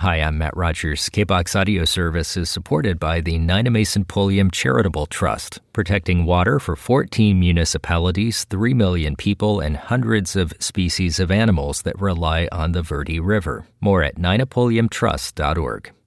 Hi, I'm Matt Rogers. KBOX Audio Service is supported by the Nynamason Pulliam Charitable Trust, protecting water for 14 municipalities, 3 million people, and hundreds of species of animals that rely on the Verde River. More at nynapulliamtrust.org.